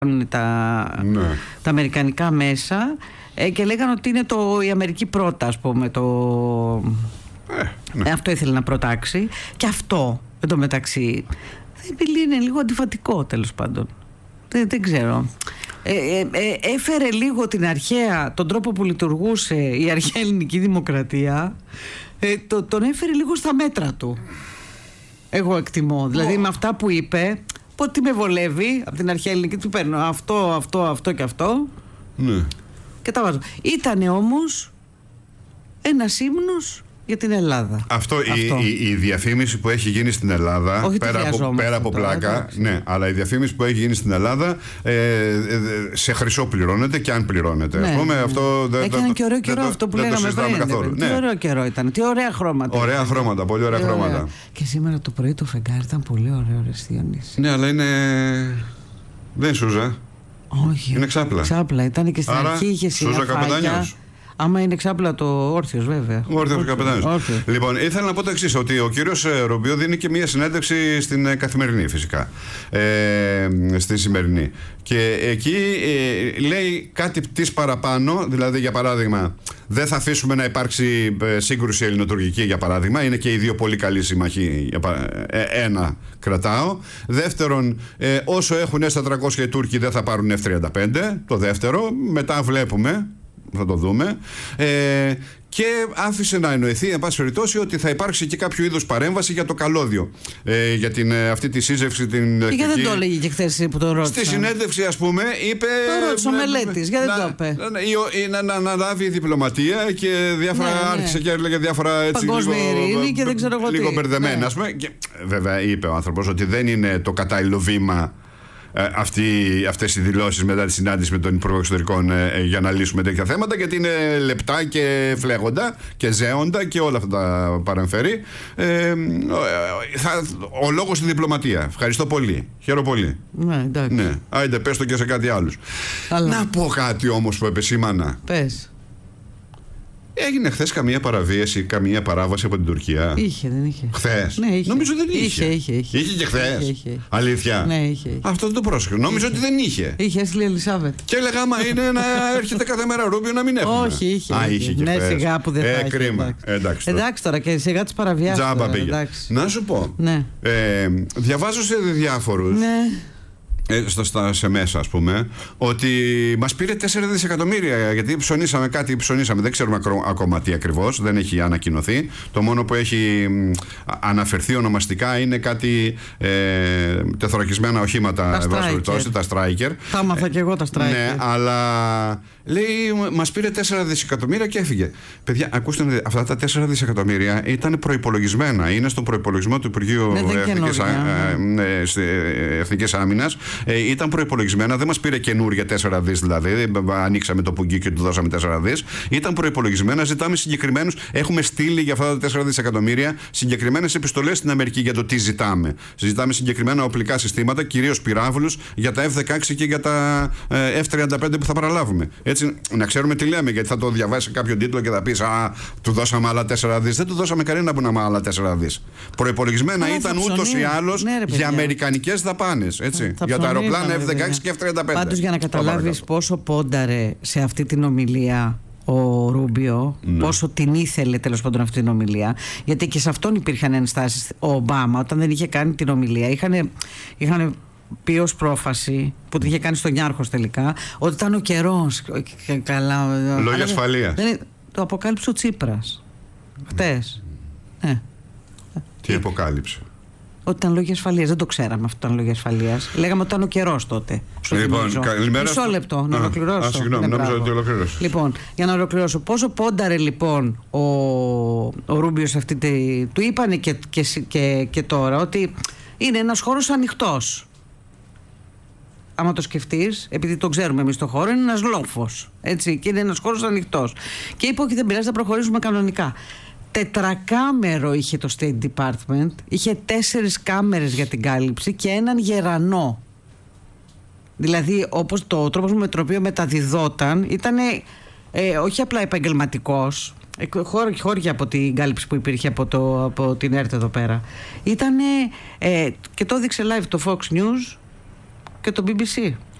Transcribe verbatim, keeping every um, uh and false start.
τα, ναι. τα αμερικανικά μέσα ε, και λέγανε ότι είναι το, η Αμερική πρώτα, ας πούμε, το, ε, ναι. ε, αυτό ήθελε να προτάξει. Και αυτό, εν τω μεταξύ, είναι λίγο αντιφατικό, τέλος πάντων. Δεν, δεν ξέρω. Ε, ε, ε, έφερε λίγο την αρχαία, τον τρόπο που λειτουργούσε η αρχαία ελληνική δημοκρατία, ε, το, τον έφερε λίγο στα μέτρα του. Εγώ εκτιμώ. Δηλαδή με αυτά που είπε, ότι με βολεύει από την αρχαία ελληνική, του παίρνω αυτό, αυτό, αυτό και αυτό. Ναι. Και τα βάζω. Ήτανε όμως ένας ύμνος για την Ελλάδα. Αυτό, αυτό. Η, η, η διαφήμιση που έχει γίνει στην Ελλάδα, όχι πέρα από, πέρα από τώρα, πλάκα, εντάξει. Ναι, αλλά η διαφήμιση που έχει γίνει στην Ελλάδα ε, ε, σε χρυσό πληρώνεται και αν πληρώνεται. Ναι, ας πούμε, ναι. Αυτό δεν, έκανε δεν, και ωραίο καιρό δεν, αυτό που δεν λέγαμε πριν. Καθόλου. Τι Ναι. ωραίο καιρό ήταν, τι ωραία χρώματα. Ωραία ήταν. χρώματα, πολύ ωραία τι χρώματα. Ωραία. Και σήμερα το πρωί το φεγγάρι ήταν πολύ ωραίο, ρε Διονύση. Ναι, αλλά είναι. Δεν είναι σούζα. Όχι. Είναι ξάπλα. Ξάπλα ήταν και στην Άρα, αρχή είχε σούζα. Άμα είναι ξάπλα το όρθιος, βέβαια. Ο όρθιος καπετάνιος. Λοιπόν, ήθελα να πω το εξής, ότι ο κύριος Ρούμπιο δίνει και μία συνέντευξη στην Καθημερινή, φυσικά. Ε, στη σημερινή. Και εκεί ε, λέει κάτι της παραπάνω, δηλαδή για παράδειγμα, δεν θα αφήσουμε να υπάρξει σύγκρουση ελληνοτουρκική, για παράδειγμα. Είναι και οι δύο πολύ καλοί σύμμαχοι. Ε, ένα κρατάω. Δεύτερον, ε, όσο έχουν ες τετρακόσια οι Τούρκοι, δεν θα πάρουν εφ τριάντα πέντε. Το δεύτερο. Μετά βλέπουμε. Θα το δούμε. Ε, και άφησε να εννοηθεί, εν πάση περιπτώσει, ότι θα υπάρξει και κάποιο είδους παρέμβαση για το καλώδιο. Ε, για την, αυτή τη σύζευξη την. Και γιατί δεν το έλεγε και χθες που το ρώτησα. Στη συνέντευξη, ας πούμε, είπε. Το ρώτησε ο Μελέτης, γιατί δεν το είπε. Να, να, να λάβει διπλωματία και διάφορα. Ναι, ναι. Άρχισε και έλεγε διάφορα έτσι. Παγκόσμια λίγο, ειρήνη και δεν ξέρω εγώ τι. Λίγο μπερδεμένα, ναι. ας πούμε. Και, βέβαια, είπε ο άνθρωπος ότι δεν είναι το κατάλληλο βήμα. Αυτή, αυτές οι δηλώσεις μετά τη συνάντηση με τον Υπουργό Εξωτερικών ε, για να λύσουμε τέτοια θέματα, γιατί είναι λεπτά και φλέγοντα και ζέοντα και όλα αυτά τα παρεμφέρει. Ε, θα, ο λόγος στη διπλωματία. Ευχαριστώ πολύ. Χαίρομαι πολύ. Ναι, εντάξει. Ναι. Άιντε, πες το και σε κάτι άλλους. Αλλά... Να πω κάτι όμως που επεσήμανα. Πες. Έγινε χθες καμία παραβίαση, καμία παράβαση από την Τουρκία? Είχε, δεν είχε. Χθες? Ναι, είχε. Νομίζω δεν είχε. Είχε, είχε, είχε. Είχε και χθες? Είχε, είχε. Αλήθεια? Ναι, είχε, είχε. Αυτό δεν το πρόσεχα. Νόμιζα ότι δεν είχε. Είχε, έστειλε η Ελισάβετ. Και έλεγα, άμα είναι να έρχεται κάθε μέρα Ρούμπιο να μην έχουμε. Όχι, είχε. Α, είχε και ναι, χθες. σιγά που δεν ε, θα έχει. Κρίμα. Εντάξει. Εντάξει, εντάξει τώρα και σιγά τις παραβιάσεις. Τζάμπα τώρα, πήγε. Να σου πω. Ναι. Ε, διαβάζω σε διάφορους. Ναι. Στο, στα, σε μέσα, ας πούμε, ότι μας πήρε τέσσερα δισεκατομμύρια γιατί ψωνίσαμε κάτι, ψωνίσαμε. Δεν ξέρουμε ακόμα τι ακριβώς, δεν έχει ανακοινωθεί. Το μόνο που έχει αναφερθεί ονομαστικά είναι κάτι ε, τεθωρακισμένα οχήματα, τα Striker. Τα άμαθα και εγώ τα Striker. Ναι, αλλά λέει μας πήρε τέσσερα δισεκατομμύρια και έφυγε. Παιδιά, ακούστε, αυτά τα τέσσερα δισεκατομμύρια ήταν προϋπολογισμένα. Είναι στον προϋπολογισμό του Υπουργείου ναι, Εθνικής Άμυνας. Ε, ήταν προϋπολογισμένα, δεν μας πήρε καινούργια τέσσερα δις δηλαδή. Ανοίξαμε το πουγγί και του δώσαμε τέσσερα δις. Ήταν προϋπολογισμένα, ζητάμε συγκεκριμένους. Έχουμε στείλει για αυτά τα τέσσερα δισεκατομμύρια συγκεκριμένες επιστολές στην Αμερική για το τι ζητάμε. Ζητάμε συγκεκριμένα οπλικά συστήματα, κυρίως πυράβλους, για τα εφ δεκαέξι και για τα ε, εφ τριάντα πέντε που θα παραλάβουμε. Έτσι, να ξέρουμε τι λέμε, γιατί θα το διαβάσει κάποιο τίτλο και θα πει Α, του δώσαμε άλλα τέσσερα δις. Δεν του δώσαμε κανένα που να με άλλα τέσσερα δις. Προϋπολογισμένα Άρα ήταν ούτως ή άλλως ναι, για αμερικανικές δαπάνες. Έτσι, για τα αεροπλάνα εφ δεκαέξι και εφ τριάντα πέντε. Πάντως, για να καταλάβεις πόσο πόνταρε σε αυτή την ομιλία ο Ρούμπιο, ναι. πόσο την ήθελε τέλος πάντων αυτή την ομιλία, γιατί και σε αυτόν υπήρχαν ενστάσεις. Ο Ομπάμα, όταν δεν είχε κάνει την ομιλία, είχαν, είχαν πει ως πρόφαση που την είχε κάνει στον Νιάρχος τελικά, ότι ήταν ο καιρός. Λόγια ασφαλείας. Το αποκάλυψε ο Τσίπρας χτες. Ναι. Τι αποκάλυψε? Ότι ήταν λόγια ασφαλείας. Δεν το ξέραμε αυτό ήταν λόγια ασφαλείας. Λέγαμε ότι ήταν ο καιρός τότε. Λοιπόν, καλημέρα. Μισό λεπτό, να α, ολοκληρώσω. Α, συγγνώμη, νόμιζα ότι ολοκληρώσω. Λοιπόν, για να ολοκληρώσω. Πόσο πόνταρε λοιπόν ο, ο Ρούμπιο σε αυτή τη. Του είπανε και, και, και, και τώρα ότι είναι ένας χώρος ανοιχτός. Άμα το σκεφτείς, επειδή το ξέρουμε εμείς το χώρο, είναι ένας λόφος. Έτσι, και είναι ένας χώρος ανοιχτός. Και είπε: Όχι, δεν πειράζει, θα προχωρήσουμε κανονικά. Τετρακάμερο είχε το State Department, είχε τέσσερις κάμερες για την κάλυψη και έναν γερανό. Δηλαδή, όπως το τρόπος με τον οποίο μεταδιδόταν ήταν ε, όχι απλά επαγγελματικός, χώρια από την κάλυψη που υπήρχε από, το, από την ΕΡΤ εδώ πέρα. Ήταν ε, και το έδειξε live το Fox News και το μπι μπι σι.